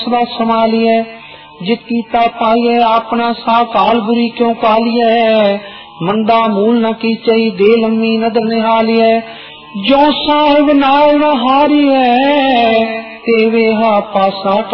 सदा संभालिए, जित कीता पाइए अपना सा काल बुरी क्यों कालिए, मंदा मूल न की चई दे लम्मी नदर निहालिए, जो साहिब नाल न हारिए तेवे हा पासा